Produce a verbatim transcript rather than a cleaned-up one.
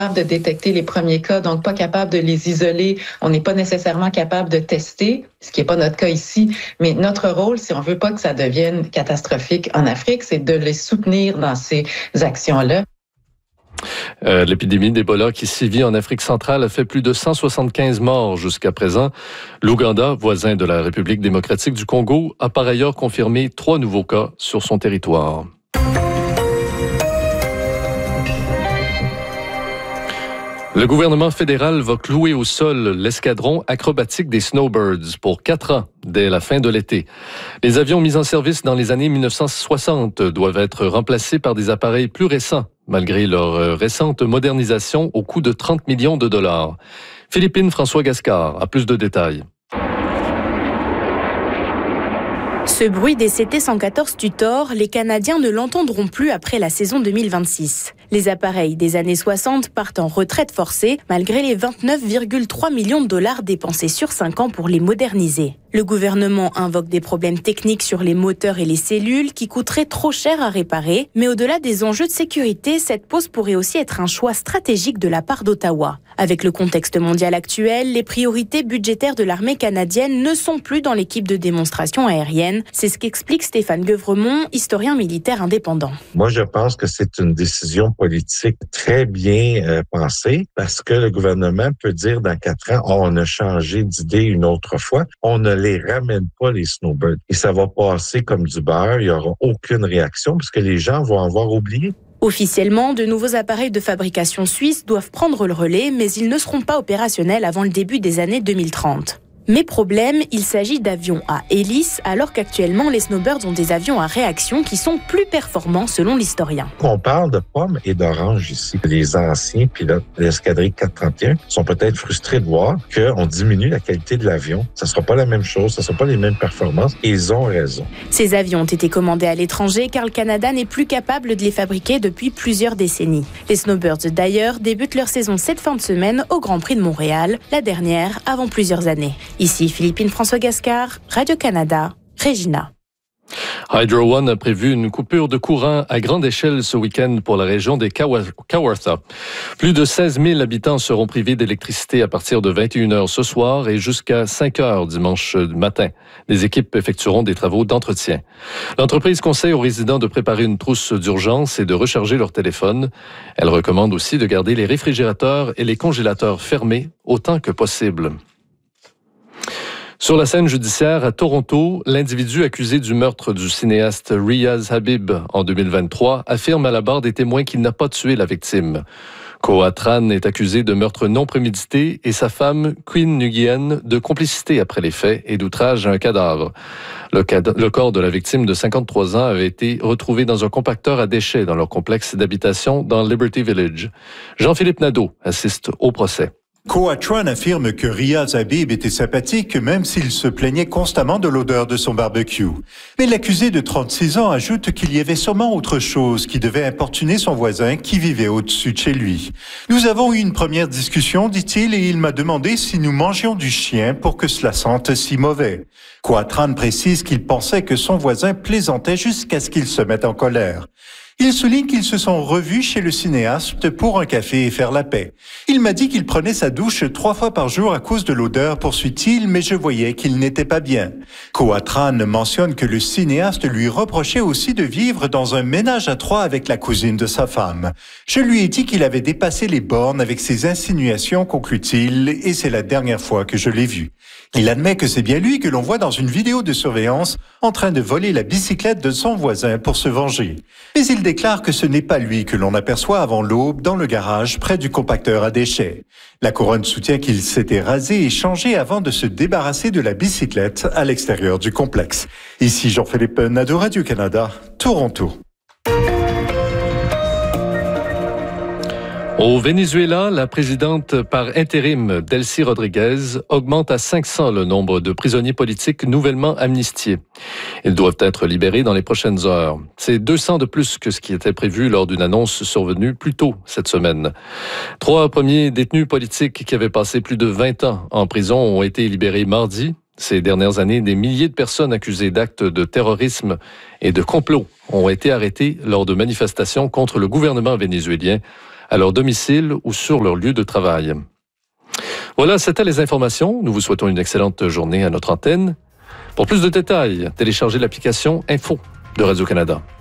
de détecter les premiers cas, donc pas capable de les isoler. On n'est pas nécessairement capable de tester, ce qui n'est pas notre cas ici. Mais notre rôle, si on veut pas que ça devienne catastrophique en Afrique, c'est de les soutenir dans ces actions-là. Euh, l'épidémie d'Ebola qui sévit en Afrique centrale a fait plus de cent soixante-quinze morts jusqu'à présent. L'Ouganda, voisin de la République démocratique du Congo, a par ailleurs confirmé trois nouveaux cas sur son territoire. Le gouvernement fédéral va clouer au sol l'escadron acrobatique des Snowbirds pour quatre ans dès la fin de l'été. Les avions mis en service dans les années mille neuf cent soixante doivent être remplacés par des appareils plus récents, malgré leur récente modernisation au coût de trente millions de dollars. Philippine François Gascard a plus de détails. Ce bruit des C T cent quatorze Tutor, les Canadiens ne l'entendront plus après la saison deux mille vingt-six. Les appareils des années soixante partent en retraite forcée, malgré les vingt-neuf virgule trois millions de dollars dépensés sur cinq ans pour les moderniser. Le gouvernement invoque des problèmes techniques sur les moteurs et les cellules qui coûteraient trop cher à réparer. Mais au-delà des enjeux de sécurité, cette pause pourrait aussi être un choix stratégique de la part d'Ottawa. Avec le contexte mondial actuel, les priorités budgétaires de l'armée canadienne ne sont plus dans l'équipe de démonstration aérienne. C'est ce qu'explique Stéphane Guevremont, historien militaire indépendant. Moi, je pense que c'est une décision politique très bien euh, pensée parce que le gouvernement peut dire dans quatre ans, oh, on a changé d'idée une autre fois. On ne les ramène pas, les Snowbirds. Et ça va passer comme du beurre. Il n'y aura aucune réaction parce que les gens vont avoir oublié. Officiellement, de nouveaux appareils de fabrication suisse doivent prendre le relais, mais ils ne seront pas opérationnels avant le début des années deux mille trente. Mais problème, il s'agit d'avions à hélice, alors qu'actuellement, les Snowbirds ont des avions à réaction qui sont plus performants selon l'historien. On parle de pommes et d'oranges ici. Les anciens pilotes de l'escadrille quatre cent trente et un sont peut-être frustrés de voir qu'on diminue la qualité de l'avion. Ça ne sera pas la même chose, ça ne sera pas les mêmes performances, et ils ont raison. Ces avions ont été commandés à l'étranger car le Canada n'est plus capable de les fabriquer depuis plusieurs décennies. Les Snowbirds, d'ailleurs, débutent leur saison cette fin de semaine au Grand Prix de Montréal, la dernière avant plusieurs années. Ici Philippine François Gascard, Radio-Canada, Regina. Hydro One a prévu une coupure de courant à grande échelle ce week-end pour la région des Kawartha. Plus de seize mille habitants seront privés d'électricité à partir de vingt et une heures ce soir et jusqu'à cinq heures dimanche matin. Les équipes effectueront des travaux d'entretien. L'entreprise conseille aux résidents de préparer une trousse d'urgence et de recharger leur téléphone. Elle recommande aussi de garder les réfrigérateurs et les congélateurs fermés autant que possible. Sur la scène judiciaire à Toronto, l'individu accusé du meurtre du cinéaste Riaz Habib en deux mille vingt-trois affirme à la barre des témoins qu'il n'a pas tué la victime. Koa Tran est accusé de meurtre non prémédité et sa femme, Queen Nguyen, de complicité après les faits et d'outrage à un cadavre. Le, cad- le corps de la victime de cinquante-trois ans avait été retrouvé dans un compacteur à déchets dans leur complexe d'habitation dans Liberty Village. Jean-Philippe Nadeau assiste au procès. Koa Tran affirme que Riaz Habib était sympathique même s'il se plaignait constamment de l'odeur de son barbecue. Mais l'accusé de trente-six ans ajoute qu'il y avait sûrement autre chose qui devait importuner son voisin qui vivait au-dessus de chez lui. Nous avons eu une première discussion, dit-il, et il m'a demandé si nous mangions du chien pour que cela sente si mauvais. Koa Tran précise qu'il pensait que son voisin plaisantait jusqu'à ce qu'il se mette en colère. Il souligne qu'ils se sont revus chez le cinéaste pour un café et faire la paix. Il m'a dit qu'il prenait sa douche trois fois par jour à cause de l'odeur, poursuit-il, mais je voyais qu'il n'était pas bien. Koa Tran mentionne que le cinéaste lui reprochait aussi de vivre dans un ménage à trois avec la cousine de sa femme. Je lui ai dit qu'il avait dépassé les bornes avec ses insinuations, conclut-il, et c'est la dernière fois que je l'ai vu. Il admet que c'est bien lui que l'on voit dans une vidéo de surveillance en train de voler la bicyclette de son voisin pour se venger. Mais il déclare que ce n'est pas lui que l'on aperçoit avant l'aube dans le garage près du compacteur à déchets. La couronne soutient qu'il s'était rasé et changé avant de se débarrasser de la bicyclette à l'extérieur du complexe. Ici Jean-Philippe Nadeau, Radio-Canada, Toronto. Au Venezuela, la présidente par intérim, Delcy Rodriguez, augmente à cinq cents le nombre de prisonniers politiques nouvellement amnistiés. Ils doivent être libérés dans les prochaines heures. C'est deux cents de plus que ce qui était prévu lors d'une annonce survenue plus tôt cette semaine. Trois premiers détenus politiques qui avaient passé plus de vingt ans en prison ont été libérés mardi. Ces dernières années, des milliers de personnes accusées d'actes de terrorisme et de complot ont été arrêtées lors de manifestations contre le gouvernement vénézuélien, à leur domicile ou sur leur lieu de travail. Voilà, c'était les informations. Nous vous souhaitons une excellente journée à notre antenne. Pour plus de détails, téléchargez l'application Info de Radio-Canada.